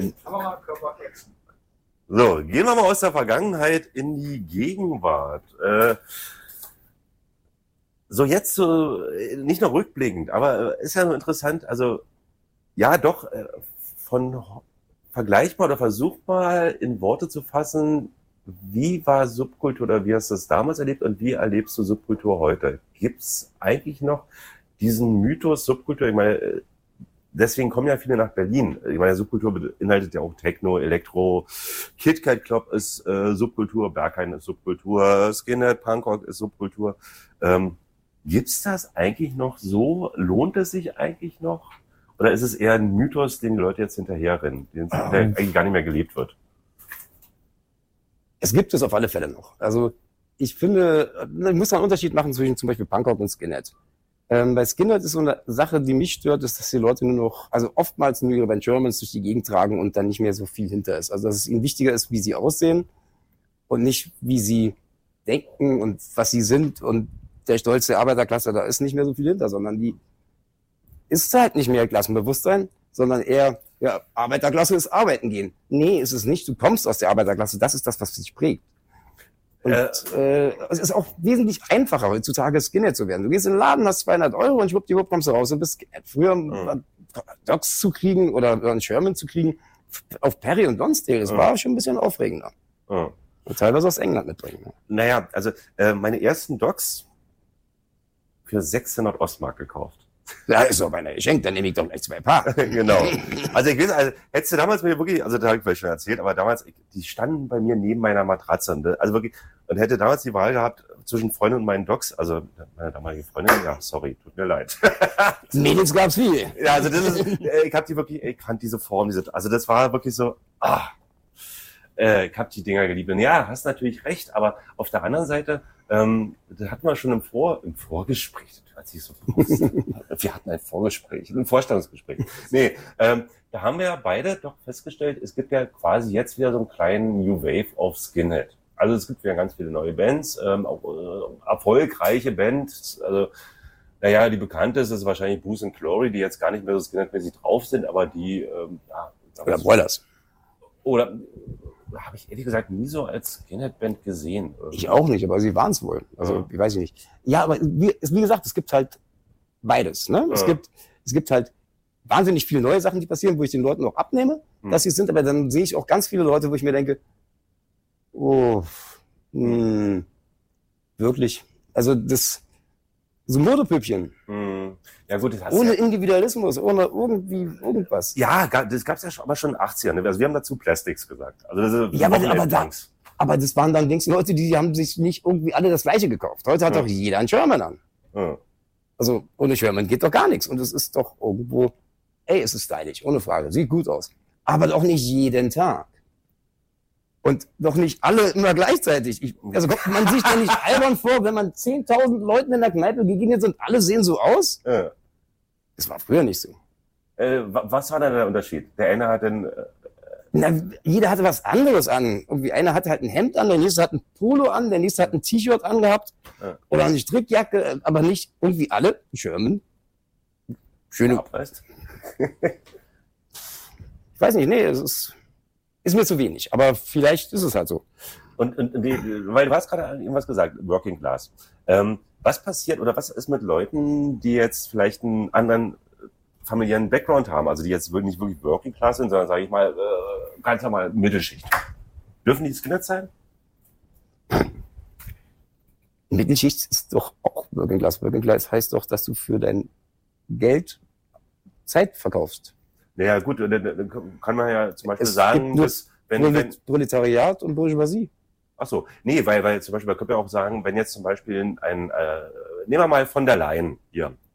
So, gehen wir mal aus der Vergangenheit in die Gegenwart. So jetzt so, nicht nur rückblickend, aber ist ja nur interessant, also ja doch, vergleich mal oder versuch mal in Worte zu fassen, wie war Subkultur oder wie hast du es damals erlebt und wie erlebst du Subkultur heute? Gibt's eigentlich noch diesen Mythos Subkultur? Ich meine, deswegen kommen ja viele nach Berlin. Ich meine, Subkultur beinhaltet ja auch Techno, Elektro, Kit Kat Club ist Subkultur, Berghain ist Subkultur, Skinhead, Punkrock ist Subkultur. Gibt's das eigentlich noch so? Lohnt es sich eigentlich noch? Oder ist es eher ein Mythos, den die Leute jetzt hinterherrennen, der eigentlich gar nicht mehr gelebt wird? Es gibt es auf alle Fälle noch. Also ich finde, ich muss da einen Unterschied machen zwischen zum Beispiel Punkrock und Skinhead. Bei Skinhead ist so eine Sache, die mich stört, ist, dass die Leute nur noch, also oftmals nur ihre Ben Shermans durch die Gegend tragen und dann nicht mehr so viel hinter ist. Also dass es ihnen wichtiger ist, wie sie aussehen und nicht, wie sie denken und was sie sind. Und der Stolz der Arbeiterklasse, da ist nicht mehr so viel hinter, sondern die ist halt nicht mehr Klassenbewusstsein, sondern eher, ja, Arbeiterklasse ist arbeiten gehen. Nee, ist es nicht. Du kommst aus der Arbeiterklasse. Das ist das, was dich prägt. Und es ist auch wesentlich einfacher, heutzutage Skinhead zu werden. Du gehst in den Laden, hast 200 € und schwuppdiwupp kommst du raus und bist Skinhead. Früher Docs zu kriegen oder einen Sherman zu kriegen auf Perry und Lonsdale, das war schon ein bisschen aufregender. Und teilweise aus England mitbringen. Naja, also meine ersten Docs für 600 Ostmark gekauft. Ja, ist doch beinahe geschenkt, dann nehme ich doch gleich 2 Paar. Genau. Also ich weiß, also hättest du damals mir wirklich, also da habe ich vielleicht schon erzählt, aber damals, die standen bei mir neben meiner Matratze. Also wirklich, und hätte damals die Wahl gehabt zwischen Freundin und meinen Docs, also meine damalige Freundin, ja, sorry, tut mir leid. Mädels gab's viel. Ja, also das ist, ich hab die wirklich, ich fand diese Form, also das war wirklich so, ich hab die Dinger geliebt. Und ja, hast natürlich recht, aber auf der anderen Seite, das hatten wir schon im Vorgespräch, das hört sich so bewusst. Wir hatten ein Vorgespräch, ein Vorstellungsgespräch. Nee, da haben wir ja beide doch festgestellt, es gibt ja quasi jetzt wieder so einen kleinen New Wave auf Skinhead. Also es gibt wieder ganz viele neue Bands, auch erfolgreiche Bands, also naja, die bekannteste ist wahrscheinlich Booze and Glory, die jetzt gar nicht mehr so Skinhead-mäßig drauf sind, aber die oder Broilers. Oder habe ich ehrlich gesagt nie so als Skinhead-Band gesehen. Ich auch nicht, aber sie waren es wohl. Also, ich weiß nicht. Ja, aber wie gesagt, es gibt halt beides. Ne? Es gibt halt wahnsinnig viele neue Sachen, die passieren, wo ich den Leuten auch abnehme, dass sie es sind, aber dann sehe ich auch ganz viele Leute, wo ich mir denke, wirklich. Also so Modepüppchen. Ja gut, das hast ohne Individualismus, ohne irgendwas. Ja, das gab's ja aber schon in den 80ern. Also wir haben dazu Plastics gesagt. Also das ist aber das waren dann Leute, die haben sich nicht irgendwie alle das Gleiche gekauft. Heute hat doch jeder einen Sherman an. Also ohne Sherman geht doch gar nichts. Und es ist doch irgendwo, es ist stylisch, ohne Frage. Sieht gut aus. Aber doch nicht jeden Tag. Und doch nicht alle immer gleichzeitig. Also man sieht ja nicht albern vor, wenn man 10.000 Leuten in der Kneipe begegnet und alle sehen so aus. Ja. Das war früher nicht so. Was war da der Unterschied? Der eine hat dann... jeder hatte was anderes an. Irgendwie einer hatte halt ein Hemd an, der nächste hat ein Polo an, der nächste hat ein T-Shirt angehabt oder eine Strickjacke, aber nicht irgendwie alle. Sherman. Schöne... Abreißt. Ich weiß nicht, es ist mir zu wenig, aber vielleicht ist es halt so. Und weil du hast gerade irgendwas gesagt, Working Class. Was passiert oder was ist mit Leuten, die jetzt vielleicht einen anderen familiären Background haben, also die jetzt nicht wirklich Working Class sind, sondern sage ich mal ganz normal Mittelschicht? Dürfen die Skinhead sein? Mittelschicht ist doch auch Working Class. Working Class heißt doch, dass du für dein Geld Zeit verkaufst. Naja gut, dann kann man ja zum Beispiel sagen, dass wenn Proletariat und Bourgeoisie. Ach so, nee, weil zum Beispiel, man könnte ja auch sagen, wenn jetzt zum Beispiel nehmen wir mal von der Leyen hier,